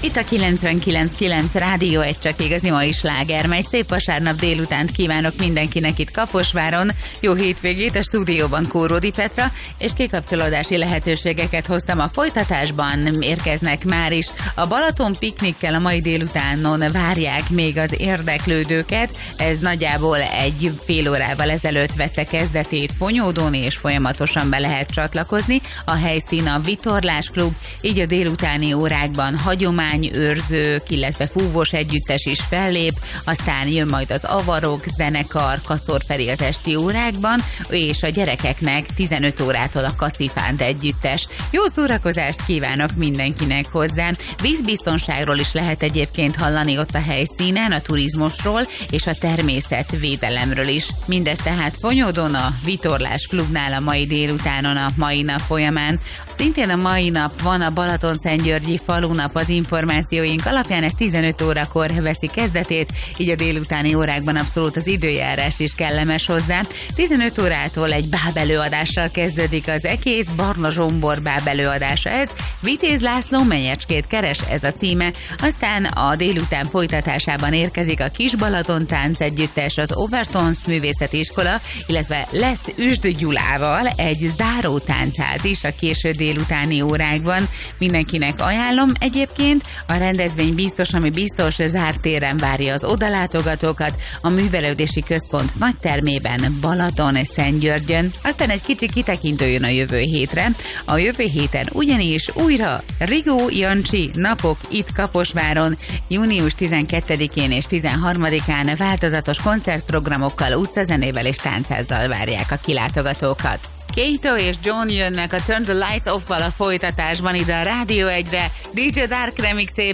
Itt a 99.9 Rádió egy csak igazi mai sláger, mely szép vasárnap délutánt kívánok mindenkinek itt Kaposváron. Jó hétvégét, a stúdióban Kóródi Petra, és kikapcsolódási lehetőségeket hoztam a folytatásban. Érkeznek már is. A Balaton piknikkel a mai délutánon várják még az érdeklődőket. Ez nagyjából egy fél órával ezelőtt vette kezdetét Fonyódon, és folyamatosan be lehet csatlakozni. A helyszín a Vitorlás Klub, így a délutáni órákban hagyományőrzők, illetve fúvós együttes is fellép, aztán jön majd az Avarok zenekar, Kacor Feri az esti órákban, és a gyerekeknek 15 órától a Kacifánt együttes. Jó szórakozást kívánok mindenkinek hozzá. Vízbiztonságról is lehet egyébként hallani ott a helyszínen, a turizmusról és a természetvédelemről is. Mindez tehát Fonyódon, a Vitorlás Klubnál a mai délutánon, a mai nap folyamán. Szintén a mai nap van a Balatonszentgyörgyi falunap, az információink alapján ez 15 órakor veszi kezdetét, így a délutáni órákban abszolút az időjárás is kellemes hozzá. 15 órától egy bábelőadással kezdődik az egész, Barna Zsombor bábelőadása ez, Vitéz László menyecskét keres, ez a címe, aztán a délután folytatásában érkezik a Kis Balaton tánc együttes, az Overtons művészeti iskola, illetve lesz Üsd Gyulával egy záró táncház is a késő délutáni órákban. Mindenkinek ajánlom. Egyébként a rendezvény biztos, ami biztos, zárt téren várja az odalátogatókat a Művelődési Központ nagytermében Balatonszentgyörgyön. Aztán egy kicsi kitekintő jön a jövő hétre. A jövő héten ugyanis újra Rigó Jancsi napok itt Kaposváron, június 12-én és 13-án változatos koncertprogramokkal, utcazenével és táncházzal várják a kilátogatókat. Kato és John jönnek a Turn the Lights Off-val a folytatásban ide a Rádió 1-re, DJ Dark remixében.